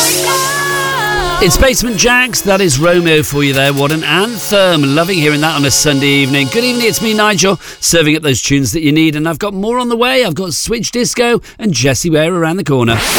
It's Basement Jaxx, that is Romeo for you there. What an anthem. Loving hearing that on a Sunday evening. Good evening, it's me, Nigel, serving up those tunes that you need. And I've got more on the way. I've got Switch Disco and Jessie Ware around the corner.